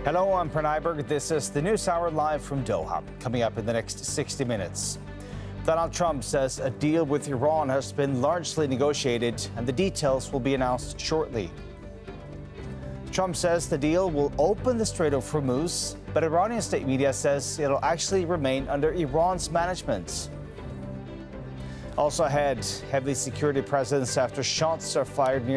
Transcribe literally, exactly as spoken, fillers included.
Hello, I'm Pranay Berg. This is the News Hour live from Doha. Coming up in the next sixty minutes. Donald Trump says a deal with Iran has been largely negotiated and the details will be announced shortly. Trump says the deal will open the Strait of Hormuz, but Iranian state media says it'll actually remain under Iran's management. Also ahead, heavy security presence after shots are fired near